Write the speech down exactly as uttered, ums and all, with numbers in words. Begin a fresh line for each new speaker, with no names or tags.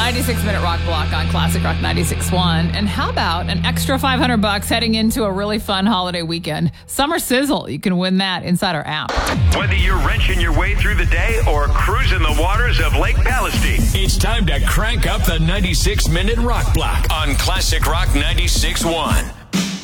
ninety-six minute rock block on Classic Rock ninety-six point one. And how about an extra five hundred bucks heading into a really fun holiday weekend? Summer Sizzle. You can win that inside our app.
Whether you're wrenching your way through the day or cruising the waters of Lake Palestine,
it's time to crank up the ninety-six minute rock block on Classic Rock ninety-six point one.